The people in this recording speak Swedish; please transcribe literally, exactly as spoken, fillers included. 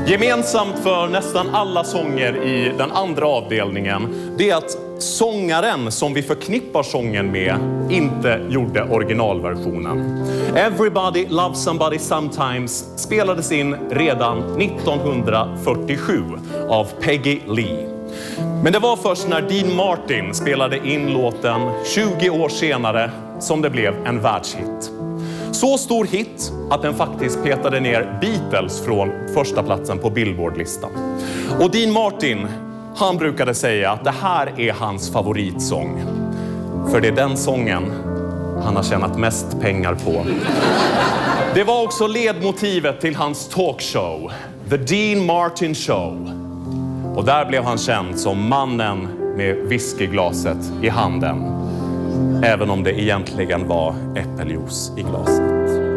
Gemensamt för nästan alla sånger i den andra avdelningen, det är att sångaren som vi förknippar sången med inte gjorde originalversionen. Everybody Loves Somebody Sometimes spelades in redan nittonhundrafyrtiosju av Peggy Lee. Men det var först när Dean Martin spelade in låten tjugo år senare som det blev en världshit. Så stor hit att den faktiskt petade ner Beatles från första platsen på Billboard-listan. Och Dean Martin, han brukade säga att det här är hans favoritsång. För det är den sången han har tjänat mest pengar på. Det var också ledmotivet till hans talkshow, The Dean Martin Show. Och där blev han känd som mannen med whiskyglaset i handen. Även om det egentligen var äppeljuice i glaset.